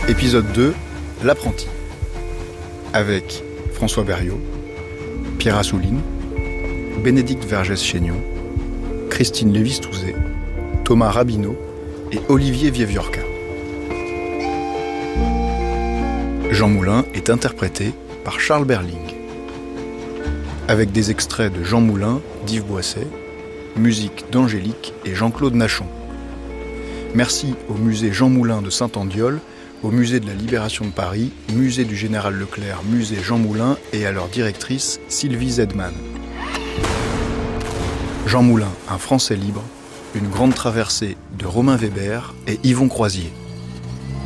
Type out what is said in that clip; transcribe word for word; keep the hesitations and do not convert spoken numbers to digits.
Épisode deux, L'apprenti. Avec François Berriot, Pierre Assouline, Bénédicte Vergès-Chénion, Christine Lévis-Touzé, Thomas Rabineau et Olivier Vieviorca. Jean Moulin est interprété par Charles Berling. Avec des extraits de Jean Moulin, d'Yves Boisset, musique d'Angélique et Jean-Claude Nachon. Merci au musée Jean Moulin de Saint-Andiol, au musée de la Libération de Paris, musée du Général Leclerc, musée Jean Moulin et à leur directrice Sylvie Zedman. Jean Moulin, un Français libre, une grande traversée de Romain Weber et Yvon Croisier.